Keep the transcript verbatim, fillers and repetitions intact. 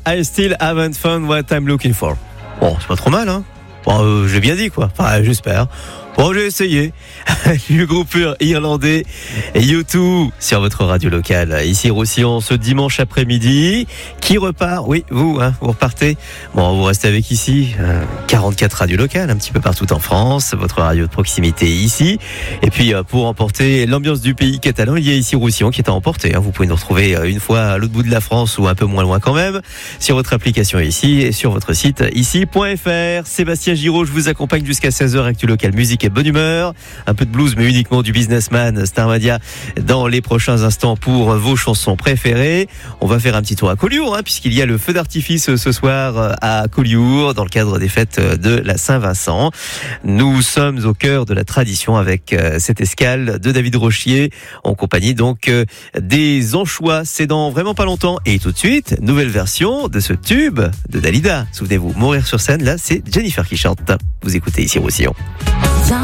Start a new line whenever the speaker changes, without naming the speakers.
I still haven't found what I'm looking for. Bon, c'est pas trop mal, hein. Bon, euh, j'ai bien dit, quoi. Enfin, j'espère. Bon, j'ai essayé. Le groupe irlandais U deux sur votre radio locale. Ici, Roussillon, ce dimanche après-midi. Qui repart? Oui, vous, hein, vous repartez. Bon, vous restez avec ici. Euh, quarante-quatre radios locales, un petit peu partout en France. Votre radio de proximité ici. Et puis, euh, pour emporter l'ambiance du pays catalan, il y a ici Roussillon qui est à emporter. Hein. Vous pouvez nous retrouver euh, une fois à l'autre bout de la France ou un peu moins loin quand même. Sur votre application ici et sur votre site ici point f r. Sébastien Giraud, je vous accompagne jusqu'à seize heures. Actu Local, musique et bonne humeur. Un peu de blues, mais uniquement du businessman Starmania dans les prochains instants pour vos chansons préférées. On va faire un petit tour à Collioure, hein, puisqu'il y a le feu d'artifice ce soir à Collioure dans le cadre des fêtes de la Saint-Vincent. Nous sommes au cœur de la tradition avec cette escale de David Rochier en compagnie donc des Anchois. C'est dans vraiment pas longtemps. Et tout de suite, nouvelle version de ce tube de Dalida. Souvenez-vous, Mourir sur scène, là c'est Jennifer qui chante. Vous écoutez ici Roussillon.